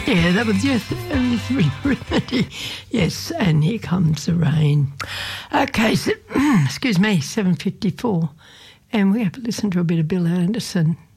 Yeah, that was Remedy. Yes, and Here Comes the Rain. Okay, so, excuse me, 7:54, and we have to listen to a bit of Bill Anderson.